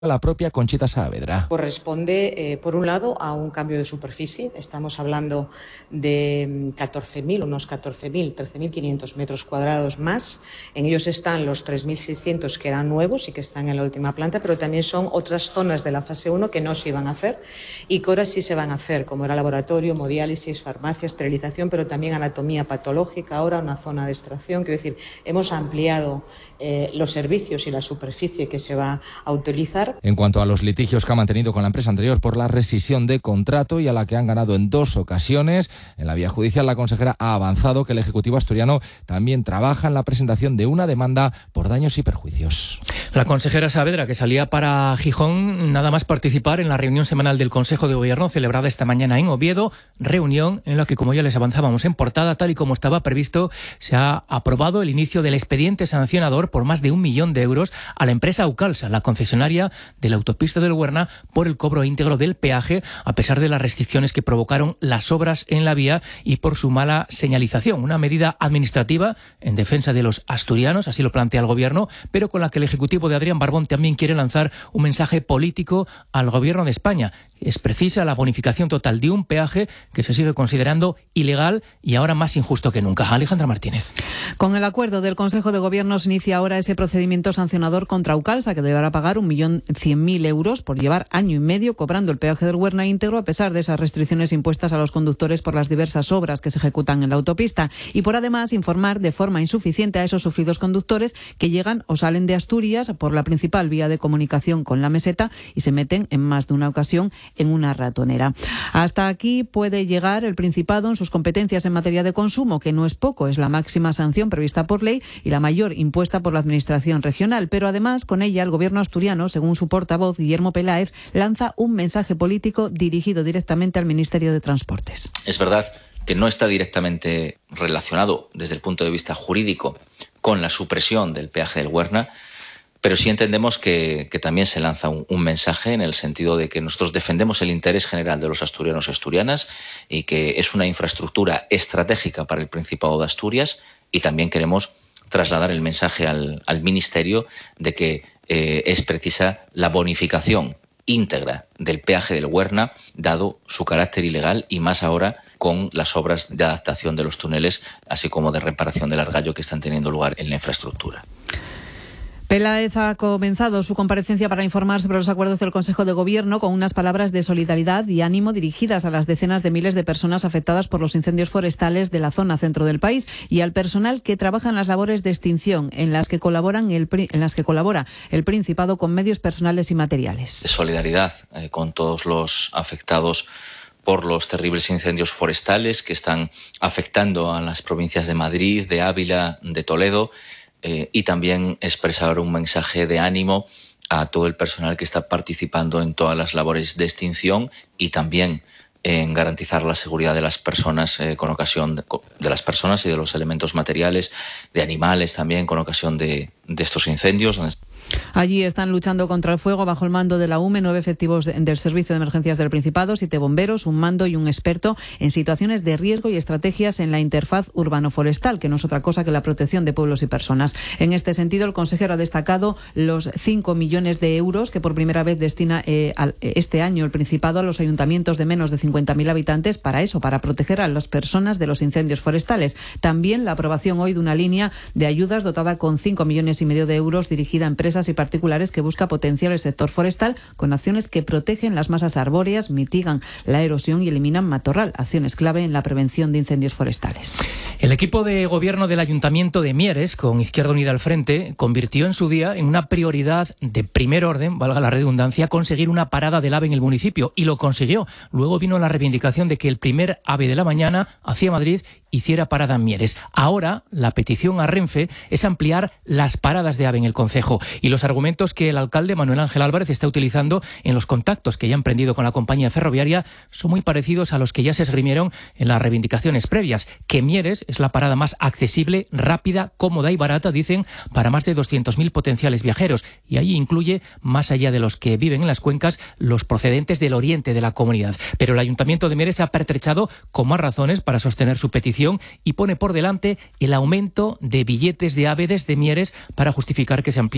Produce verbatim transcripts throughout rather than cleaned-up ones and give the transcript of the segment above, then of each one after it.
La propia Conchita Saavedra. Corresponde, eh, por un lado, a un cambio de superficie. Estamos hablando de catorce mil, unos catorce mil, trece mil quinientos metros cuadrados más. En ellos están los tres mil seiscientos que eran nuevos y que están en la última planta, pero también son otras zonas de la fase uno que no se iban a hacer y que ahora sí se van a hacer, como era laboratorio, hemodiálisis, farmacia, esterilización, pero también anatomía patológica, ahora una zona de extracción. Quiero decir, hemos ampliado eh, los servicios y la superficie que se va a utilizar. En cuanto a los litigios que ha mantenido con la empresa anterior por la rescisión de contrato y a la que han ganado en dos ocasiones, en la vía judicial la consejera ha avanzado que el Ejecutivo asturiano también trabaja en la presentación de una demanda por daños y perjuicios. La consejera Saavedra, que salía para Gijón nada más participar en la reunión semanal del Consejo de Gobierno celebrada esta mañana en Oviedo, reunión en la que, como ya les avanzábamos en portada, tal y como estaba previsto, se ha aprobado el inicio del expediente sancionador por más de un millón de euros a la empresa Aucalsa, la concesionaria de la autopista del Huerna, por el cobro íntegro del peaje, a pesar de las restricciones que provocaron las obras en la vía y por su mala señalización. Una medida administrativa en defensa de los asturianos, así lo plantea el Gobierno, pero con la que el Ejecutivo de Adrián Barbón también quiere lanzar un mensaje político al Gobierno de España. Es precisa la bonificación total de un peaje que se sigue considerando ilegal y ahora más injusto que nunca. Alejandra Martínez. Con el acuerdo del Consejo de Gobierno se inicia ahora ese procedimiento sancionador contra Aucalsa, que deberá pagar un millón cien mil euros por llevar año y medio cobrando el peaje del Huerna íntegro, a pesar de esas restricciones impuestas a los conductores por las diversas obras que se ejecutan en la autopista, y por además informar de forma insuficiente a esos sufridos conductores que llegan o salen de Asturias por la principal vía de comunicación con la meseta y se meten en más de una ocasión en una ratonera. Hasta aquí puede llegar el Principado en sus competencias en materia de consumo, que no es poco, es la máxima sanción prevista por ley y la mayor impuesta por la Administración regional, pero además con ella el Gobierno asturiano, según su portavoz Guillermo Peláez, lanza un mensaje político dirigido directamente al Ministerio de Transportes. Es verdad que no está directamente relacionado desde el punto de vista jurídico con la supresión del peaje del Huerna, pero sí entendemos que, que también se lanza un, un mensaje en el sentido de que nosotros defendemos el interés general de los asturianos y asturianas y que es una infraestructura estratégica para el Principado de Asturias, y también queremos trasladar el mensaje al, al Ministerio de que eh, es precisa la bonificación íntegra del peaje del Huerna, dado su carácter ilegal y más ahora con las obras de adaptación de los túneles, así como de reparación del argallo que están teniendo lugar en la infraestructura. Peláez ha comenzado su comparecencia para informar sobre los acuerdos del Consejo de Gobierno con unas palabras de solidaridad y ánimo dirigidas a las decenas de miles de personas afectadas por los incendios forestales de la zona centro del país y al personal que trabaja en las labores de extinción en las que colaboran el, en las que colabora el Principado con medios personales y materiales. De solidaridad eh, con todos los afectados por los terribles incendios forestales que están afectando a las provincias de Madrid, de Ávila, de Toledo. Eh, y también expresar un mensaje de ánimo a todo el personal que está participando en todas las labores de extinción y también en garantizar la seguridad de las personas eh, con ocasión de, de las personas y de los elementos materiales, de animales también con ocasión de, de estos incendios. Allí están luchando contra el fuego bajo el mando de la U M E, nueve efectivos del Servicio de Emergencias del Principado, siete bomberos, un mando y un experto en situaciones de riesgo y estrategias en la interfaz urbano-forestal, que no es otra cosa que la protección de pueblos y personas. En este sentido, el consejero ha destacado los cinco millones de euros que por primera vez destina eh, al, este año el Principado a los ayuntamientos de menos de cincuenta mil habitantes para eso, para proteger a las personas de los incendios forestales. También la aprobación hoy de una línea de ayudas dotada con cinco millones y medio de euros dirigida a empresas y particulares que busca potenciar el sector forestal con acciones que protegen las masas arbóreas, mitigan la erosión y eliminan matorral, acciones clave en la prevención de incendios forestales. El equipo de gobierno del Ayuntamiento de Mieres, con Izquierda Unida al frente, convirtió en su día en una prioridad de primer orden, valga la redundancia, conseguir una parada del AVE en el municipio, y lo consiguió. Luego vino la reivindicación de que el primer AVE de la mañana hacia Madrid hiciera parada en Mieres. Ahora la petición a Renfe es ampliar las paradas de AVE en el concejo, y los argumentos que el alcalde Manuel Ángel Álvarez está utilizando en los contactos que ya ha emprendido con la compañía ferroviaria son muy parecidos a los que ya se esgrimieron en las reivindicaciones previas, que Mieres es la parada más accesible, rápida, cómoda y barata, dicen, para más de doscientos mil potenciales viajeros, y allí incluye, más allá de los que viven en las cuencas, los procedentes del oriente de la comunidad. Pero el Ayuntamiento de Mieres se ha pertrechado con más razones para sostener su petición y pone por delante el aumento de billetes de AVE desde Mieres para justificar que se amplíe el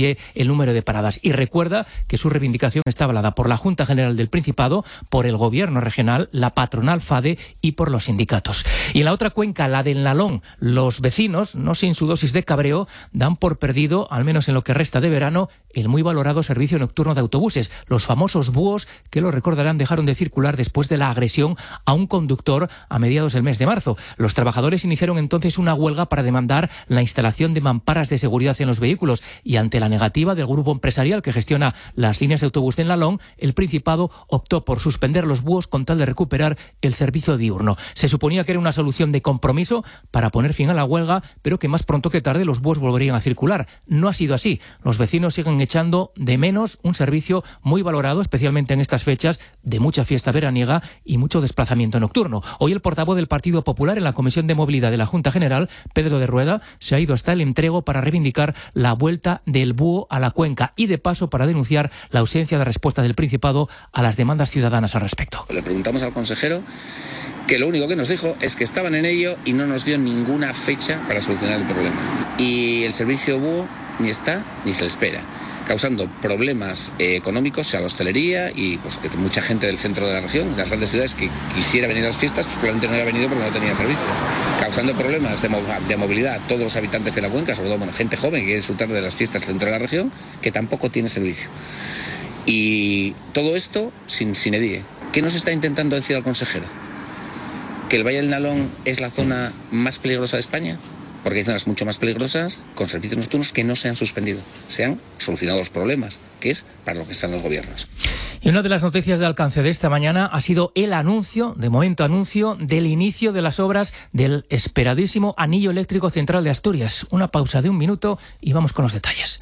el número de paradas. Y recuerda que su reivindicación está avalada por la Junta General del Principado, por el Gobierno regional, la patronal FADE y por los sindicatos. Y en la otra cuenca, la del Nalón, los vecinos, no sin su dosis de cabreo, dan por perdido, al menos en lo que resta de verano, el muy valorado servicio nocturno de autobuses, los famosos búhos que, lo recordarán, dejaron de circular después de la agresión a un conductor a mediados del mes de marzo. Los trabajadores iniciaron entonces una huelga para demandar la instalación de mamparas de seguridad en los vehículos y, ante la negativa del grupo empresarial que gestiona las líneas de autobús de Nalón, el Principado optó por suspender los búhos con tal de recuperar el servicio diurno. Se suponía que era una solución de compromiso para poner fin a la huelga, pero que más pronto que tarde los búhos volverían a circular. No ha sido así. Los vecinos siguen echando de menos un servicio muy valorado, especialmente en estas fechas de mucha fiesta veraniega y mucho desplazamiento nocturno. Hoy el portavoz del Partido Popular en la Comisión de Movilidad de la Junta General, Pedro de Rueda, se ha ido hasta el entrego para reivindicar la vuelta del búho a la cuenca y, de paso, para denunciar la ausencia de respuesta del Principado a las demandas ciudadanas al respecto. Le preguntamos al consejero que lo único que nos dijo es que estaban en ello y no nos dio ninguna fecha para solucionar el problema. Y el servicio búho ni está ni se le espera, causando problemas eh, económicos a la hostelería y pues que mucha gente del centro de la región, las grandes ciudades que quisiera venir a las fiestas, pues probablemente no había venido porque no tenía servicio, causando problemas de, mo- de movilidad a todos los habitantes de la cuenca, sobre todo bueno, gente joven que quiere disfrutar de las fiestas del centro de la región, que tampoco tiene servicio. Y todo esto sin, sin edie. ¿Qué nos está intentando decir el consejero? ¿Que el Valle del Nalón es la zona más peligrosa de España? Porque hay zonas mucho más peligrosas con servicios nocturnos que no se han suspendido, se han solucionado los problemas, que es para lo que están los gobiernos. Y una de las noticias de alcance de esta mañana ha sido el anuncio, de momento anuncio, del inicio de las obras del esperadísimo Anillo Eléctrico Central de Asturias. Una pausa de un minuto y vamos con los detalles.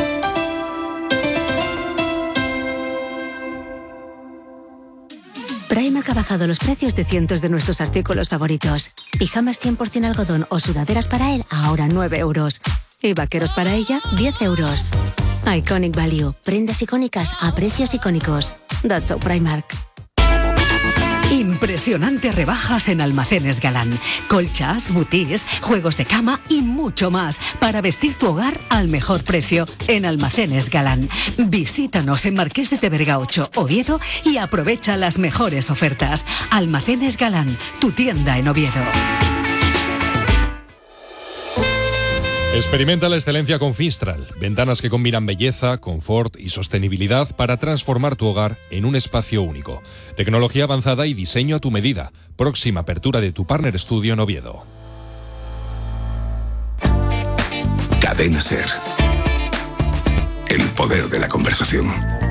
Primark ha bajado los precios de cientos de nuestros artículos favoritos. Pijamas cien por ciento algodón o sudaderas para él, ahora nueve euros. Y vaqueros para ella, diez euros. Iconic Value. Prendas icónicas a precios icónicos. That's so Primark. Impresionantes rebajas en Almacenes Galán. Colchas, butís, juegos de cama y mucho más para vestir tu hogar al mejor precio en Almacenes Galán. Visítanos en Marqués de Teverga ocho, Oviedo, y aprovecha las mejores ofertas. Almacenes Galán, tu tienda en Oviedo. Experimenta la excelencia con Fistral, ventanas que combinan belleza, confort y sostenibilidad para transformar tu hogar en un espacio único. Tecnología avanzada y diseño a tu medida. Próxima apertura de tu Partner Studio en Oviedo. Cadena SER. El poder de la conversación.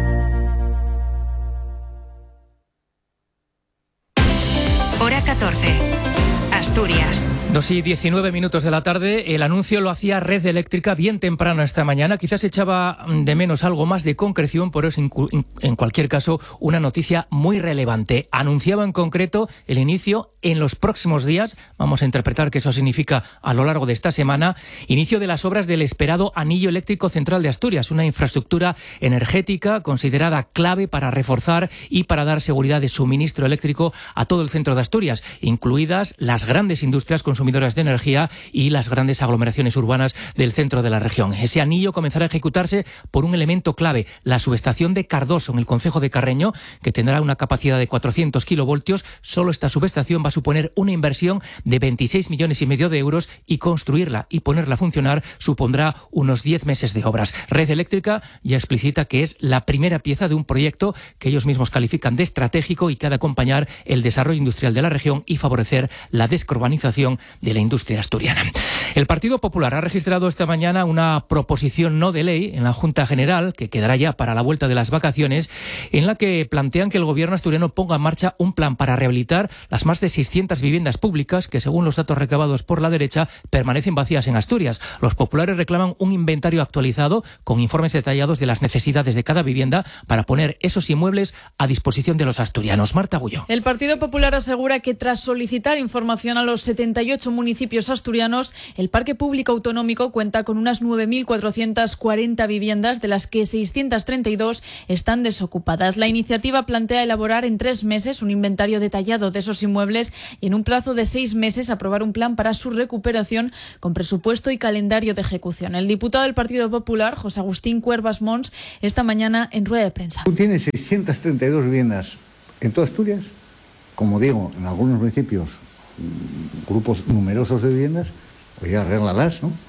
Hora catorce. Asturias. Dos y diecinueve minutos de la tarde. El anuncio lo hacía Red Eléctrica bien temprano esta mañana. Quizás echaba de menos algo más de concreción, pero es en cualquier caso una noticia muy relevante. Anunciaba en concreto el inicio en los próximos días, vamos a interpretar que eso significa a lo largo de esta semana, inicio de las obras del esperado Anillo Eléctrico Central de Asturias, una infraestructura energética considerada clave para reforzar y para dar seguridad de suministro eléctrico a todo el centro de Asturias, incluidas las grandes industrias consumidoras de energía y las grandes aglomeraciones urbanas del centro de la región. Ese anillo comenzará a ejecutarse por un elemento clave, la subestación de Cardoso, en el concejo de Carreño, que tendrá una capacidad de cuatrocientos kilovoltios. Solo esta subestación va a suponer una inversión de veintiséis millones y medio de euros y construirla y ponerla a funcionar supondrá unos diez meses de obras. Red Eléctrica ya explicita que es la primera pieza de un proyecto que ellos mismos califican de estratégico y que ha de acompañar el desarrollo industrial de la región y favorecer la descarbonización de la industria asturiana. El Partido Popular ha registrado esta mañana una proposición no de ley en la Junta General, que quedará ya para la vuelta de las vacaciones, en la que plantean que el gobierno asturiano ponga en marcha un plan para rehabilitar las más de seiscientas viviendas públicas que, según los datos recabados por la derecha, permanecen vacías en Asturias. Los populares reclaman un inventario actualizado con informes detallados de las necesidades de cada vivienda para poner esos inmuebles a disposición de los asturianos. Marta Agullo. El Partido Popular asegura que tras solicitar información a los setenta y ocho municipios asturianos, El parque público autonómico cuenta con unas nueve mil cuatrocientas cuarenta viviendas, de las que seiscientas treinta y dos están desocupadas. La iniciativa plantea elaborar en tres meses un inventario detallado de esos inmuebles y en un plazo de seis meses aprobar un plan para su recuperación con presupuesto y calendario de ejecución. El diputado del Partido Popular, José Agustín Cuervas Mons, esta mañana en rueda de prensa. Tú tienes seiscientas treinta y dos viviendas en toda Asturias, como digo, en algunos municipios, grupos numerosos de viviendas, oye, arréglalas, ¿no?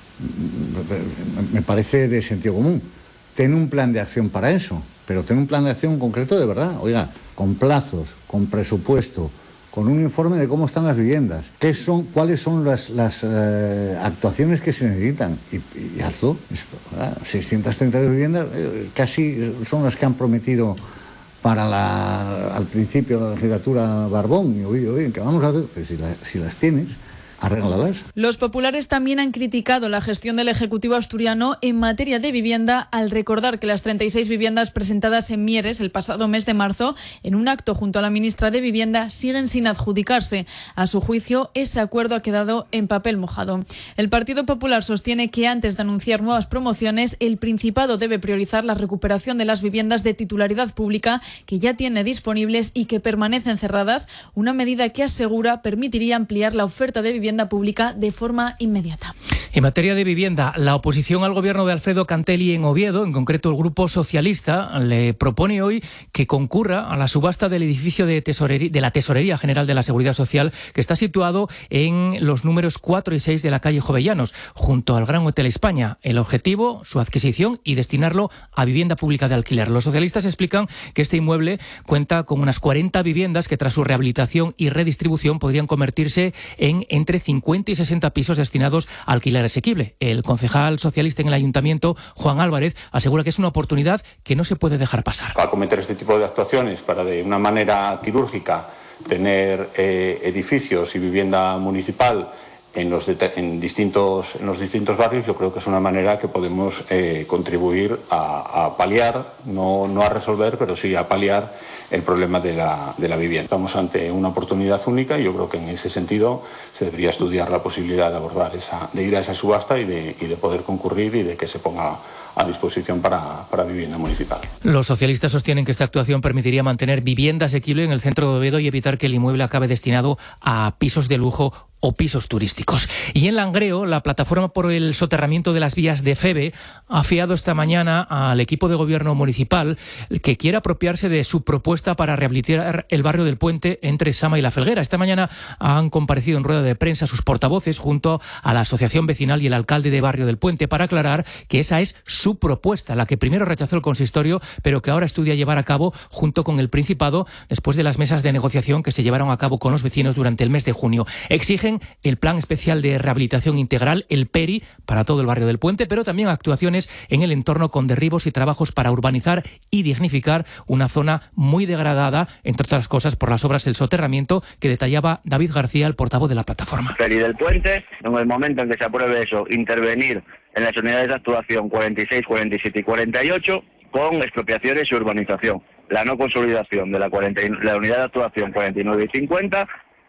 Me parece de sentido común. Ten un plan de acción para eso, pero ten un plan de acción concreto de verdad, oiga, con plazos, con presupuesto, con un informe de cómo están las viviendas, qué son, cuáles son las, las eh, actuaciones que se necesitan, y, y hazlo. seiscientas treinta y dos viviendas eh, casi son las que han prometido para la, al principio de la legislatura Barbón y Ovidio, oye, ¿qué vamos a hacer? Pues si, la, si las tienes, arréglalas. Los populares también han criticado la gestión del Ejecutivo asturiano en materia de vivienda, al recordar que las treinta y seis viviendas presentadas en Mieres el pasado mes de marzo, en un acto junto a la ministra de Vivienda, siguen sin adjudicarse. A su juicio, ese acuerdo ha quedado en papel mojado. El Partido Popular sostiene que antes de anunciar nuevas promociones, el Principado debe priorizar la recuperación de las viviendas de titularidad pública que ya tiene disponibles y que permanecen cerradas, una medida que asegura permitiría ampliar la oferta de vivienda pública de forma inmediata. En materia de vivienda, la oposición al gobierno de Alfredo Cantelli en Oviedo, en concreto el Grupo Socialista, le propone hoy que concurra a la subasta del edificio de, tesorería, de la Tesorería General de la Seguridad Social, que está situado en los números cuatro y seis de la calle Jovellanos, junto al Gran Hotel España. El objetivo, su adquisición y destinarlo a vivienda pública de alquiler. Los socialistas explican que este inmueble cuenta con unas cuarenta viviendas que, tras su rehabilitación y redistribución, podrían convertirse en entre cincuenta y sesenta pisos destinados a alquiler asequible. El concejal socialista en el ayuntamiento, Juan Álvarez, asegura que es una oportunidad que no se puede dejar pasar. Acometer este tipo de actuaciones para, de una manera quirúrgica, tener eh, edificios y vivienda municipal en los, de, en, distintos, en los distintos barrios, yo creo que es una manera que podemos eh, contribuir a, a paliar, no, no a resolver, pero sí a paliar el problema de la, de la vivienda. Estamos ante una oportunidad única y yo creo que en ese sentido se debería estudiar la posibilidad de abordar esa, de ir a esa subasta y de, y de poder concurrir y de que se ponga a disposición para, para vivienda municipal. Los socialistas sostienen que esta actuación permitiría mantener vivienda asequible en el centro de Oviedo y evitar que el inmueble acabe destinado a pisos de lujo o pisos turísticos. Y en Langreo, la plataforma por el soterramiento de las vías de Feve ha fiado esta mañana al equipo de gobierno municipal que quiere apropiarse de su propuesta para rehabilitar el barrio del Puente entre Sama y La Felguera. Esta mañana han comparecido en rueda de prensa sus portavoces junto a la asociación vecinal y el alcalde de Barrio del Puente para aclarar que esa es su propuesta, la que primero rechazó el consistorio, pero que ahora estudia llevar a cabo junto con el Principado después de las mesas de negociación que se llevaron a cabo con los vecinos durante el mes de junio. Exigen el Plan Especial de Rehabilitación Integral, el PERI, para todo el barrio del Puente, pero también actuaciones en el entorno con derribos y trabajos para urbanizar y dignificar una zona muy degradada, entre otras cosas por las obras del soterramiento que detallaba David García, el portavoz de la plataforma. PERI del Puente, en el momento en que se apruebe eso, intervenir en las unidades de actuación cuarenta y seis, cuarenta y siete y cuarenta y ocho con expropiaciones y urbanización. La no consolidación de la, cuarenta, la unidad de actuación cuarenta y nueve y cincuenta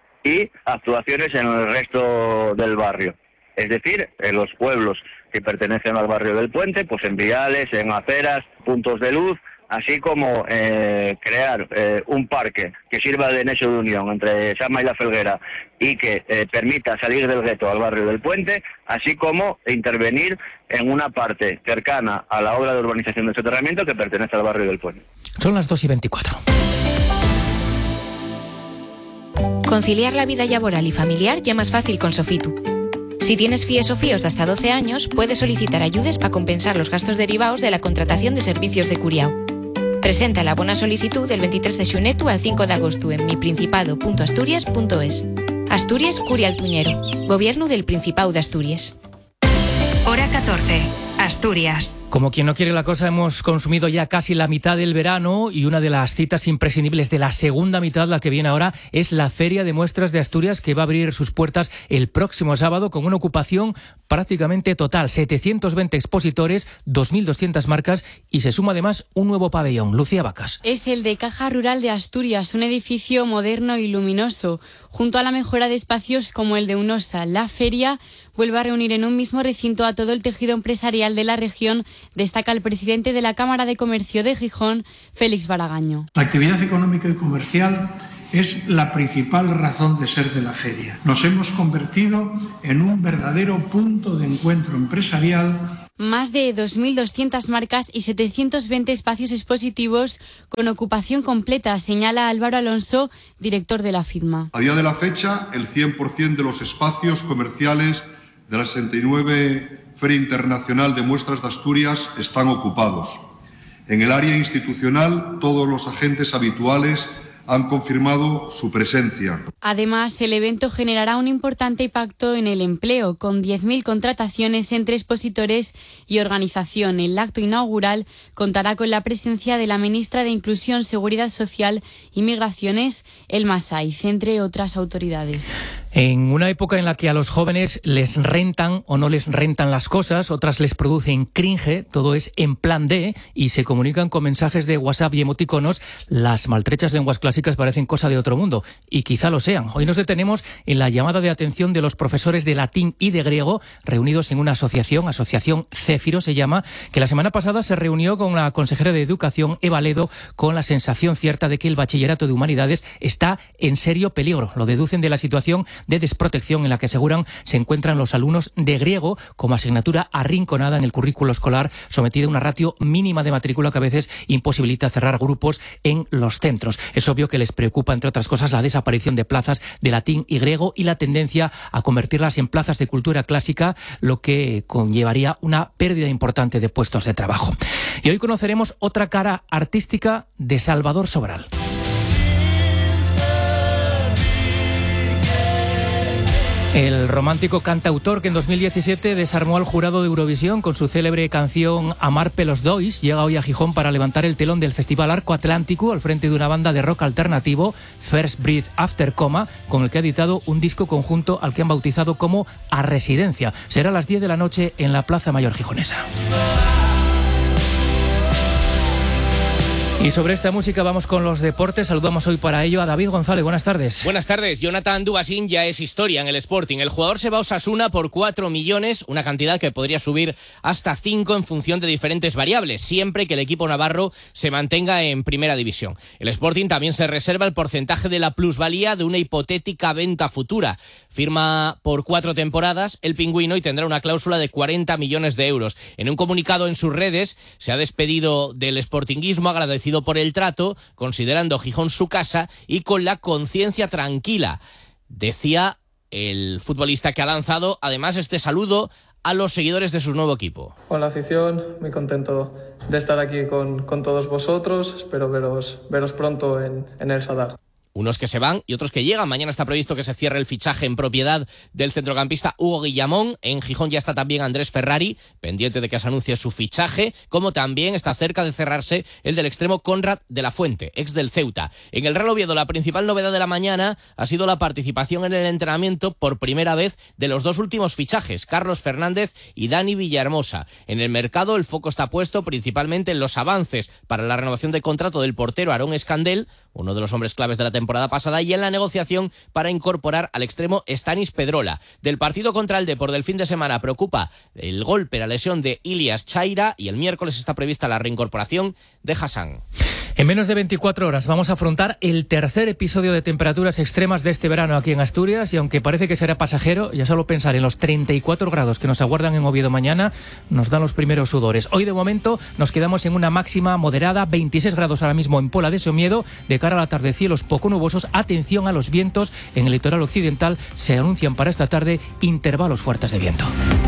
y actuaciones en el resto del barrio. Es decir, en los pueblos que pertenecen al barrio del Puente, pues en viales, en aceras, puntos de luz, así como eh, crear eh, un parque que sirva de nexo de unión entre Sama y La Felguera y que eh, permita salir del gueto al barrio del Puente, así como intervenir en una parte cercana a la obra de urbanización del soterramiento que pertenece al barrio del Puente. Son las dos y veinticuatro. Conciliar la vida laboral y familiar ya más fácil con Sofitu. Si tienes F I E S o F I O S de hasta doce años, puedes solicitar ayudas para compensar los gastos derivados de la contratación de servicios de curiao. Presenta la buena solicitud del veintitrés de xunetu al cinco de agosto en miprincipado punto asturias punto es. Asturias Curial Tuñero. Gobierno del Principado de Asturias. Hora catorce. Asturias. Como quien no quiere la cosa, hemos consumido ya casi la mitad del verano y una de las citas imprescindibles de la segunda mitad, la que viene ahora, es la Feria de Muestras de Asturias, que va a abrir sus puertas el próximo sábado con una ocupación prácticamente total. setecientos veinte expositores, dos mil doscientas marcas y se suma además un nuevo pabellón. Lucía Vacas. Es el de Caja Rural de Asturias, un edificio moderno y luminoso. Junto a la mejora de espacios como el de UNOSA, la feria vuelve a reunir en un mismo recinto a todo el tejido empresarial de la región, destaca el presidente de la Cámara de Comercio de Gijón, Félix Baragaño. La actividad económica y comercial es la principal razón de ser de la feria. Nos hemos convertido en un verdadero punto de encuentro empresarial. Más de dos mil doscientas marcas y setecientos veinte espacios expositivos con ocupación completa, señala Álvaro Alonso, director de la firma. A día de la fecha, el cien por ciento de los espacios comerciales de la sesenta y nueve Feria Internacional de Muestras de Asturias están ocupados. En el área institucional, todos los agentes habituales han confirmado su presencia. Además, el evento generará un importante impacto en el empleo, con diez mil contrataciones entre expositores y organización. El acto inaugural contará con la presencia de la ministra de Inclusión, Seguridad Social y Migraciones, Elma Saiz, entre otras autoridades. En una época en la que a los jóvenes les rentan o no les rentan las cosas, otras les producen cringe, todo es en plan D y se comunican con mensajes de WhatsApp y emoticonos, las maltrechas lenguas clásicas parecen cosa de otro mundo, y quizá lo sean. Hoy nos detenemos en la llamada de atención de los profesores de latín y de griego reunidos en una asociación, Asociación Céfiro se llama, que la semana pasada se reunió con la consejera de Educación, Eva Ledo, con la sensación cierta de que el bachillerato de humanidades está en serio peligro. Lo deducen de la situación de desprotección en la que aseguran se encuentran los alumnos de griego como asignatura arrinconada en el currículo escolar, sometida a una ratio mínima de matrícula que a veces imposibilita cerrar grupos en los centros. Es obvio que les preocupa, entre otras cosas, la desaparición de plazas de latín y griego y la tendencia a convertirlas en plazas de cultura clásica, lo que conllevaría una pérdida importante de puestos de trabajo. Y hoy conoceremos otra cara artística de Salvador Sobral. El romántico cantautor que en dos mil diecisiete desarmó al jurado de Eurovisión con su célebre canción Amar pelos dois llega hoy a Gijón para levantar el telón del Festival Arco Atlántico al frente de una banda de rock alternativo, First Breath After Coma, con el que ha editado un disco conjunto al que han bautizado como A Residencia. Será a las diez de la noche en la Plaza Mayor gijonesa. Y sobre esta música vamos con los deportes. Saludamos hoy para ello a David González. Buenas tardes. Buenas tardes. Jonathan Dubasín ya es historia en el Sporting. El jugador se va a Osasuna por cuatro millones, una cantidad que podría subir hasta cinco en función de diferentes variables, siempre que el equipo navarro se mantenga en primera división. El Sporting también se reserva el porcentaje de la plusvalía de una hipotética venta futura. Firma por cuatro temporadas el pingüino y tendrá una cláusula de cuarenta millones de euros. En un comunicado en sus redes se ha despedido del sportinguismo, agradecido por el trato, considerando Gijón su casa y con la conciencia tranquila. Decía el futbolista que ha lanzado además este saludo a los seguidores de su nuevo equipo. Hola afición, muy contento de estar aquí con, con todos vosotros. Espero veros, veros pronto en, en el Sadar. Unos que se van y otros que llegan. Mañana está previsto que se cierre el fichaje en propiedad del centrocampista Hugo Guillamón. En Gijón ya está también Andrés Ferrari, pendiente de que se anuncie su fichaje, como también está cerca de cerrarse el del extremo Conrad de la Fuente, ex del Ceuta. En el Real Oviedo, la principal novedad de la mañana ha sido la participación en el entrenamiento por primera vez de los dos últimos fichajes, Carlos Fernández y Dani Villahermosa. En el mercado el foco está puesto principalmente en los avances para la renovación de contrato del portero Aarón Escandel, uno de los hombres claves de la temporada temporada pasada, y en la negociación para incorporar al extremo Stanis Pedrola. Del partido contra el Depor del fin de semana preocupa el golpe, la lesión de Ilias Chaira, y el miércoles está prevista la reincorporación de Hassan. En menos de veinticuatro horas vamos a afrontar el tercer episodio de temperaturas extremas de este verano aquí en Asturias, y aunque parece que será pasajero, ya solo pensar en los treinta y cuatro grados que nos aguardan en Oviedo mañana nos dan los primeros sudores. Hoy de momento nos quedamos en una máxima moderada, veintiséis grados ahora mismo en Pola de Somiedo. De cara a la tarde, cielos poco nubosos. Atención a los vientos, en el litoral occidental se anuncian para esta tarde intervalos fuertes de viento.